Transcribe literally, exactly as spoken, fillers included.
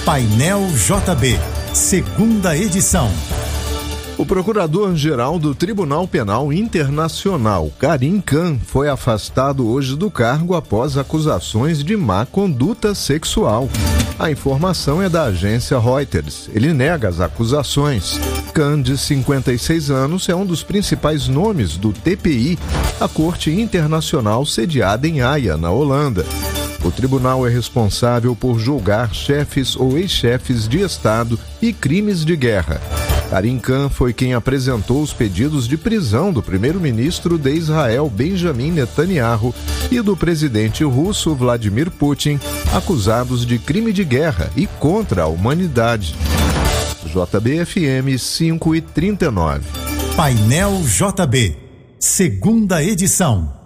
Painel J B, segunda edição. O procurador-geral do Tribunal Penal Internacional, Karim Khan, foi afastado hoje do cargo após acusações de má conduta sexual. A informação é da agência Reuters. Ele nega as acusações. Khan, de cinquenta e seis anos, é um dos principais nomes do T P I, a Corte Internacional sediada em Haia, na Holanda. O tribunal é responsável por julgar chefes ou ex-chefes de Estado e crimes de guerra. Karim Khan foi quem apresentou os pedidos de prisão do primeiro-ministro de Israel, Benjamin Netanyahu, e do presidente russo, Vladimir Putin, acusados de crime de guerra e contra a humanidade. J B F M cinco e trinta e nove. Painel J B, segunda edição.